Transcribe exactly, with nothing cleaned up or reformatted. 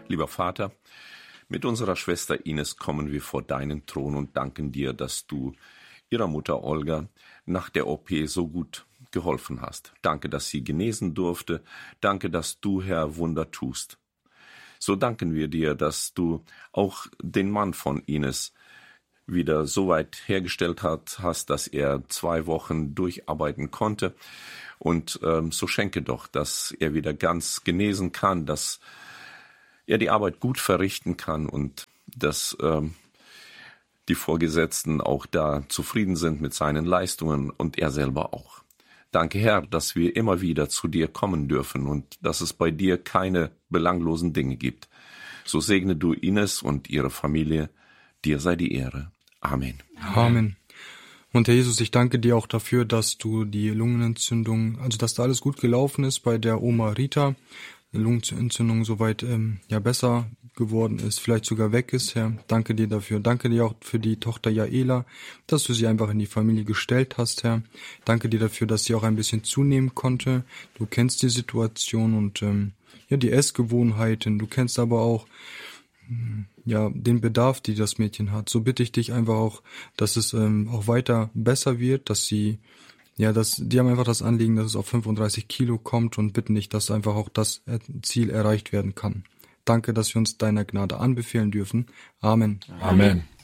Lieber Vater, mit unserer Schwester Ines kommen wir vor deinen Thron und danken dir, dass du ihrer Mutter Olga nach der O P so gut geholfen hast. Danke, dass sie genesen durfte. Danke, dass du, Herr, Wunder tust. So danken wir dir, dass du auch den Mann von Ines wieder so weit hergestellt hat, hast, dass er zwei Wochen durcharbeiten konnte. Und ähm, so schenke doch, dass er wieder ganz genesen kann, dass er die Arbeit gut verrichten kann und dass ähm, die Vorgesetzten auch da zufrieden sind mit seinen Leistungen und er selber auch. Danke, Herr, dass wir immer wieder zu dir kommen dürfen und dass es bei dir keine belanglosen Dinge gibt. So segne du Ines und ihre Familie. Dir sei die Ehre. Amen. Amen. Und Herr Jesus, ich danke dir auch dafür, dass du die Lungenentzündung, also dass da alles gut gelaufen ist bei der Oma Rita, die Lungenentzündung soweit ähm, ja besser geworden ist, vielleicht sogar weg ist, Herr. Danke dir dafür. Danke dir auch für die Tochter Jaela, dass du sie einfach in die Familie gestellt hast, Herr. Danke dir dafür, dass sie auch ein bisschen zunehmen konnte. Du kennst die Situation und ähm, ja die Essgewohnheiten. Du kennst aber auch ja den Bedarf, die das Mädchen hat. So bitte ich dich einfach auch, dass es ähm, auch weiter besser wird, dass sie ja, das, die haben einfach das Anliegen, dass es auf fünfunddreißig Kilo kommt und bitten dich, dass einfach auch das Ziel erreicht werden kann. Danke, dass wir uns deiner Gnade anbefehlen dürfen. Amen. Amen.